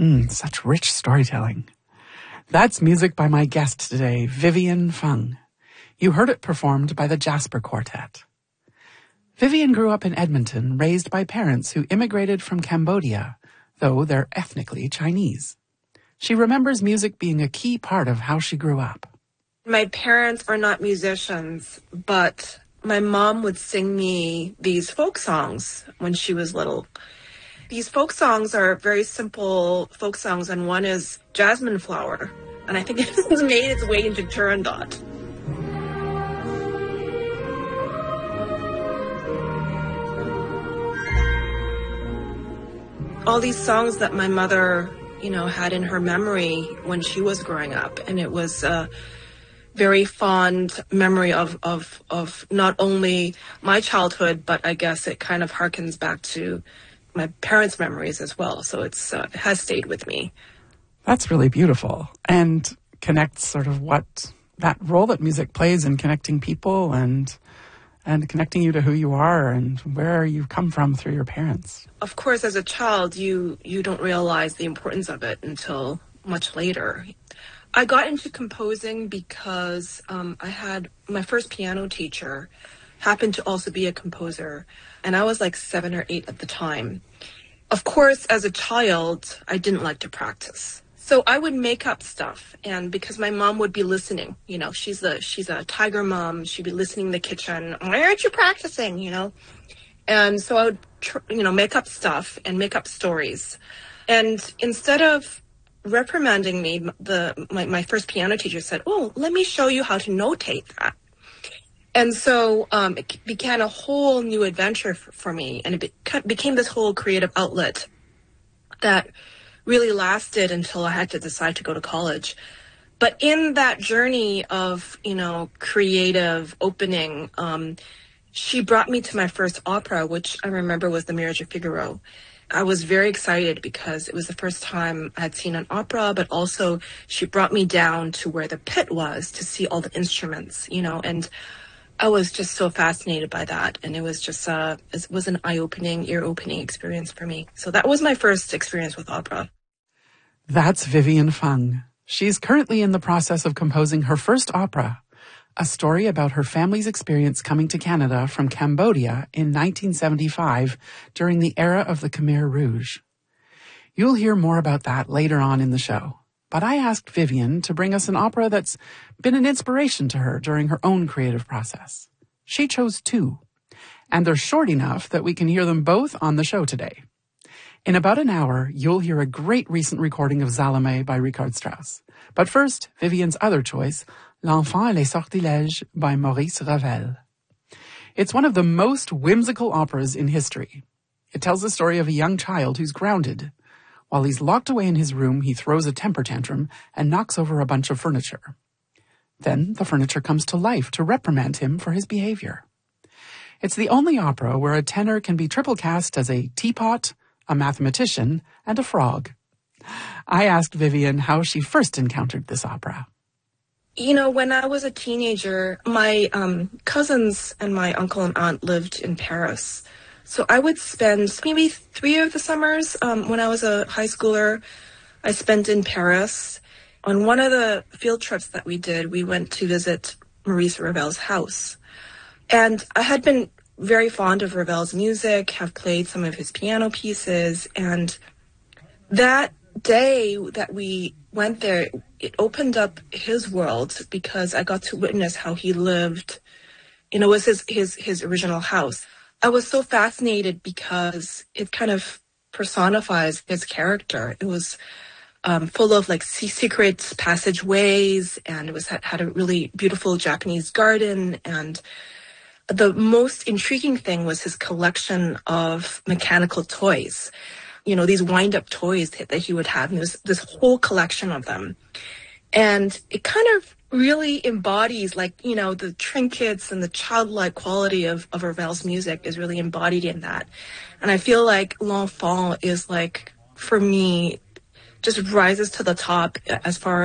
Such rich storytelling. That's music by my guest today, Vivian Fung. You heard it performed by the Jasper Quartet. Vivian grew up in Edmonton, raised by parents who immigrated from Cambodia, though they're ethnically Chinese. She remembers music being a key part of how she grew up. My parents are not musicians, but my mom would sing me these folk songs when she was little. These folk songs are very simple folk songs, and one is Jasmine Flower, and I think it has made its way into Turandot. All these songs that my mother, had in her memory when she was growing up, and it was a very fond memory of not only my childhood, but I guess it kind of harkens back to my parents' memories as well. So it has stayed with me. That's really beautiful and connects sort of that role that music plays in connecting people and connecting you to who you are and where you come from through your parents. Of course, as a child, you don't realize the importance of it until much later. I got into composing because I had my first piano teacher happened to also be a composer, and I was like 7 or 8 at the time. Of course, as a child, I didn't like to practice. So I would make up stuff, and because my mom would be listening, she's a tiger mom, she'd be listening in the kitchen, why aren't you practicing, And so I would, make up stuff and make up stories. And instead of reprimanding me, my first piano teacher said, oh, let me show you how to notate that. And so it began a whole new adventure for me, and it became this whole creative outlet that really lasted until I had to decide to go to college. But in that journey of, creative opening, she brought me to my first opera, which I remember was The Marriage of Figaro. I was very excited because it was the first time I had seen an opera, but also she brought me down to where the pit was to see all the instruments, and I was just so fascinated by that. And it was just, it was an eye-opening, ear-opening experience for me. So that was my first experience with opera. That's Vivian Fung. She's currently in the process of composing her first opera, a story about her family's experience coming to Canada from Cambodia in 1975 during the era of the Khmer Rouge. You'll hear more about that later on in the show. But I asked Vivian to bring us an opera that's been an inspiration to her during her own creative process. She chose 2, and they're short enough that we can hear them both on the show today. In about an hour, you'll hear a great recent recording of Salome by Richard Strauss. But first, Vivian's other choice, L'Enfant et les Sortilèges by Maurice Ravel. It's one of the most whimsical operas in history. It tells the story of a young child who's grounded. While he's locked away in his room, he throws a temper tantrum and knocks over a bunch of furniture. Then the furniture comes to life to reprimand him for his behavior. It's the only opera where a tenor can be triple cast as a teapot, a mathematician, and a frog. I asked Vivian how she first encountered this opera. When I was a teenager, my cousins and my uncle and aunt lived in Paris. So I would spend maybe 3 of the summers when I was a high schooler, I spent in Paris. On one of the field trips that we did, we went to visit Maurice Ravel's house. And I had been very fond of Ravel's music, have played some of his piano pieces. And that day that we went there, it opened up his world because I got to witness how he lived. It was his original house. I was so fascinated because it kind of personifies his character. It was full of secret passageways, and it had a really beautiful Japanese garden. And the most intriguing thing was his collection of mechanical toys. These wind-up toys that he would have. And there's this whole collection of them. And it kind of really embodies, the trinkets and the childlike quality of Ravel's music is really embodied in that. And I feel like L'Enfant is, for me, just rises to the top as far